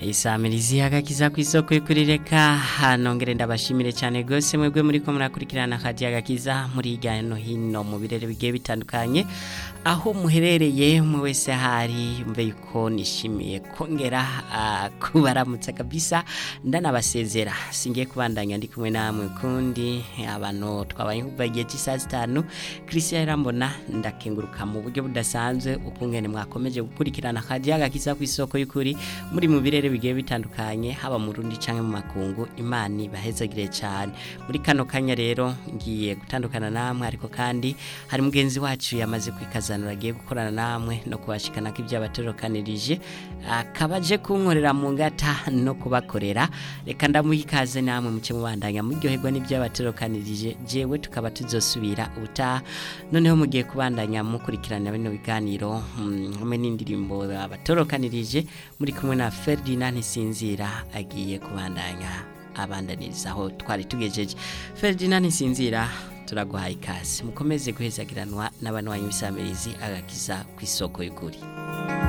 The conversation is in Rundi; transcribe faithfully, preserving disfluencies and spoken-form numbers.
Isamirizi agakiza kw'isoko y'ukurireka nongere ndabashimire cyane gose mwebwe muri ko murakurikirana kaji agakiza muri hirya no hino mu birere bigiye bitandukanye aho muherereye umwe wese hari mbe yuko nishimiye kongera uh, kubaramutsa kabisa ndanabasezera singiye kubandanya ndi kumwe namwe kundi abantu twabaye bagiye cy'isaha zitanu Christian Irambona ndakenguruka mu buryo budasanzwe ukungene mwakomeje gukurikirana kaji agakiza kw'isoko y'ukuri muri mu birere bigiye bitandukanye haba mu Rundi canke mu makungu imani bahezagire cyane muri kano kanya rero ngiye gutandukana namwe ariko kandi hari mugenzi wacu yamaze kwikazanura agiye gukorana namwe no kubashikana k'ibyo abatorokanirije akabaje kunkorera mu ngata no kubakorera reka ndamuhikaze namwe muce mubandanya muryoherwa n'ibyo abatorokanirije jewe tukaba tuzosubira uta noneho mugiye kubandanya mukurikirana bino biganiro hamwe n'indirimbo abatorokanirije muri kumwe na Ferdinand Sinzira agiye kubandanya abandaniriza aho twari tugejeje. Ferdinand Sinzira turaguhaye ikaze mukomeze guhezagiranwa n'abantu banyu bisamirizi agakiza kw'isoko y'ukuri.